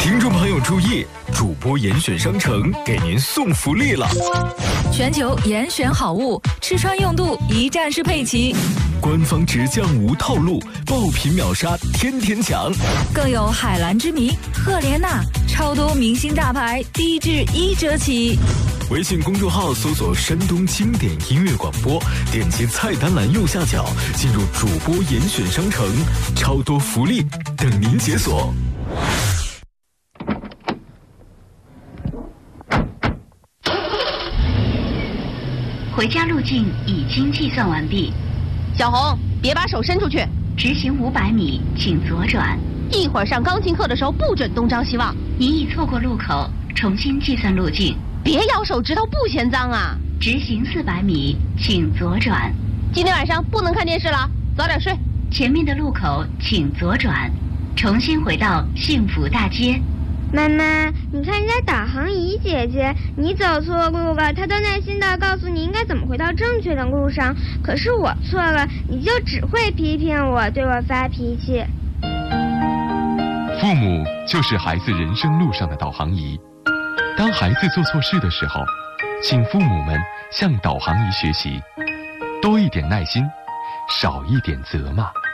听众朋友注意，主播严选商城给您送福利了！ 全球严选好物，吃穿用度一站式配齐， 官方直降无套路，爆品秒杀天天抢， 更有海蓝之谜、赫莲娜，超多明星大牌低至1折起。 微信公众号搜索山东经典音乐广播，点击菜单栏右下角进入主播严选商城，超多福利等您解锁。 回家路径已经计算完毕。 小红，别把手伸出去。 直行500米，请左转。 一会儿上钢琴课的时候不准东张西望。 您已错过路口，重新计算路径。 别咬手指头，不嫌脏啊。 直行400米，请左转。 今天晚上不能看电视了，早点睡。 前面的路口请左转，重新回到幸福大街。 妈妈，你看人家导航仪姐姐，你走错路了，她都耐心地告诉你应该怎么回到正确的路上。可是我错了，你就只会批评我，对我发脾气。 父母就是孩子人生路上的导航仪。当孩子做错事的时候，请父母们向导航仪学习，多一点耐心，少一点责骂。